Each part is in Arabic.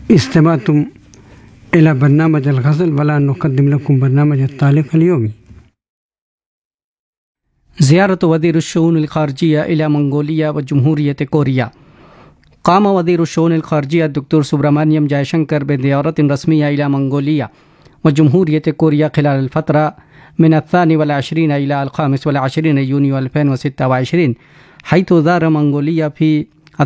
استمعتم إلى برنامج الغزل، ولا نقدم لكم برنامج التعليق اليومي. زيارة وزير الشؤون الخارجية إلى منغوليا وجمهورية كوريا. قام وزير الشؤون الخارجية الدكتور سبرامانيام جايشنكر بزيارة رسمية إلى منغوليا وجمهورية كوريا خلال الفترة من 22 إلى 25 يونيو 2026، حيث زار منغوليا في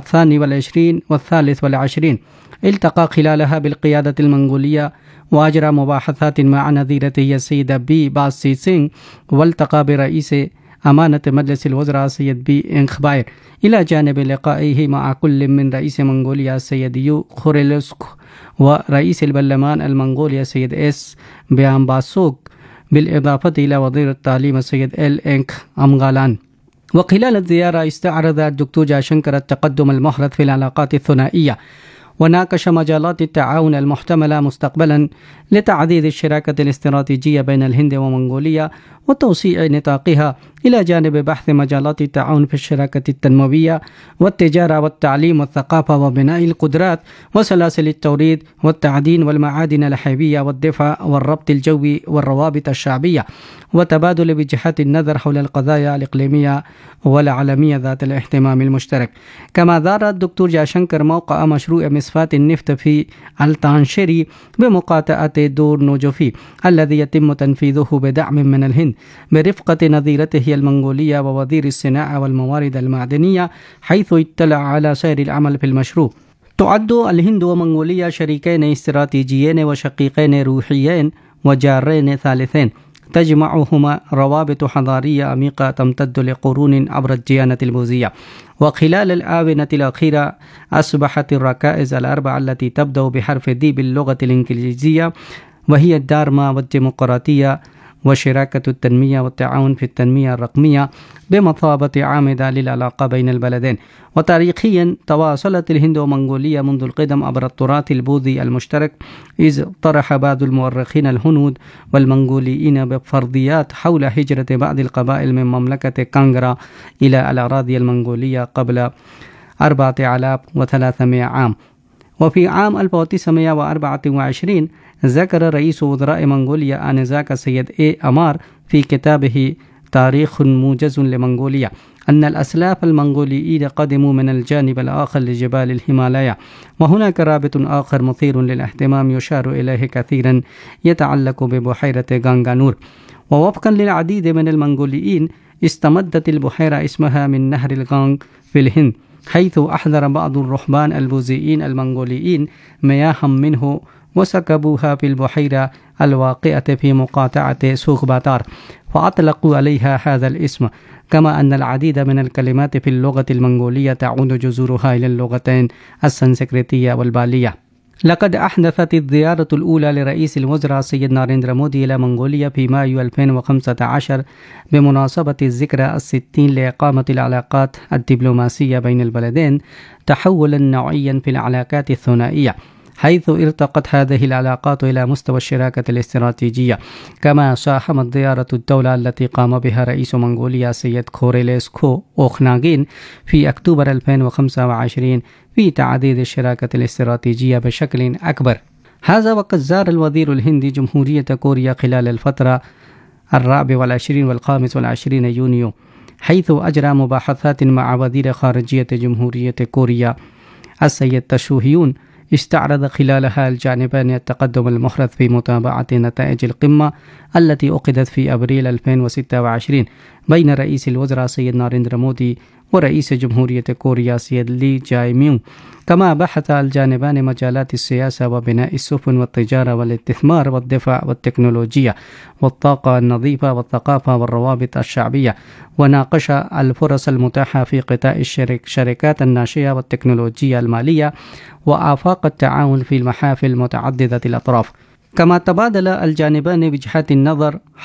22 و23. التقى خلالها بالقيادة المنغولية وأجرى مباحثات مع نظيرته السيدة بي باس سي سينغ، والتقى برئيس أمانة مجلس الوزراء السيد بي إنخباير، إلى جانب لقائه مع كل من رئيس منغوليا السيد يو خوريلسك ورئيس البرلمان المنغولي السيد إس بيامباسوك، بالإضافة إلى وزير التعليم السيد إل إنك أمغالان. وخلال الزيارة استعرض الدكتور جايشنكر التقدم المحرز في العلاقات الثنائية، وناقش مجالات التعاون المحتملة مستقبلا لتعزيز الشراكة الاستراتيجية بين الهند ومنغوليا وتوسيع نطاقها، إلى جانب بحث مجالات التعاون في الشراكة التنموية والتجارة والتعليم والثقافة وبناء القدرات وسلاسل التوريد والتعدين والمعادن الحيوية والدفاع والربط الجوي والروابط الشعبية، وتبادل وجهات النظر حول القضايا الإقليمية والعالمية ذات الاهتمام المشترك. كما زار الدكتور جايشنكر موقع مشروع مصفاة النفط في التانشيري بمقاطعة دور نوجوفي، الذي يتم تنفيذه بدعم من الهند برفقة نظيرته المنغولية ووزير الصناعة والموارد المعدنية، حيث اطلع على سير العمل في المشروع. تعد الهند ومنغوليا شريكين استراتيجيين وشقيقين روحيين وجارين ثالثين، تجمعهما روابط حضارية عميقة تمتد لقرون عبر الديانة البوذية. وخلال الآونة الأخيرة أصبحت الركائز الأربعة التي تبدأ بحرف دي باللغة الإنجليزية، وهي الدارما والديمقراطية وشراكة التنمية والتعاون في التنمية الرقمية، بمثابة عامدة للعلاقة بين البلدين. وتاريخيا تواصلت الهند ومنغوليا منذ القدم عبر التراث البوذي المشترك، إذ طرح بعض المؤرخين الهنود والمنغوليين بفرضيات حول هجرة بعض القبائل من مملكة كانغرا إلى الأراضي المنغولية قبل 4300 عام. وفي عام 1924 ذكر رئيس وزراء منغوليا آنذاك السيد إي أمار في كتابه تاريخ موجز لمنغوليا أن الأسلاف المنغوليين قدموا من الجانب الآخر لجبال الهيمالايا. وهناك رابط آخر مثير للاهتمام يشار إليه كثيرا يتعلق ببحيرة غانغانور. ووفقا للعديد من المنغوليين استمدت البحيرة اسمها من نهر الغانغ في الهند، حيث أحضر بعض الرهبان البوذيين المنغوليين مياها منه وسكبوها في البحيرة الواقعة في مقاطعة سوغباتار، فأطلقوا عليها هذا الاسم. كما أن العديد من الكلمات في اللغة المنغولية تعود جذورها إلى اللغتين السنسكريتية والبالية. لقد أحدثت الزيارة الأولى لرئيس الوزراء السيد ناريندرا مودي إلى منغوليا في مايو 2015 بمناسبة الذكرى 60 لإقامة العلاقات الدبلوماسية بين البلدين تحولا نوعيا في العلاقات الثنائية، حيث ارتقت هذه العلاقات إلى مستوى الشراكة الاستراتيجية. كما ساهمت زيارة الدولة التي قام بها رئيس منغوليا السيد خوريلسكو أوخناغين في أكتوبر 2025 في تعزيز الشراكة الاستراتيجية بشكل أكبر. هذا وقد زار الوزير الهندي جمهورية كوريا خلال الفترة 24 و25 يونيو، حيث أجرى مباحثات مع وزير خارجية جمهورية كوريا السيد تشوهيون. استعرض خلالها الجانبان التقدم المحرز في متابعة نتائج القمة التي عقدت في أبريل 2026 بين رئيس الوزراء سيد ناريندرا مودي ورئيس جمهورية كوريا سيد لي جاي ميونغ. كما بحث الجانبان مجالات السياسة وبناء السفن والتجارة والاستثمار والدفاع والتكنولوجيا والطاقة النظيفة والثقافة والروابط الشعبية، وناقش الفرص المتاحة في قطاع الشركات الناشئة والتكنولوجيا المالية وآفاق التعاون في المحافل متعددة الأطراف. كما تبادل الجانبان وجهات النظر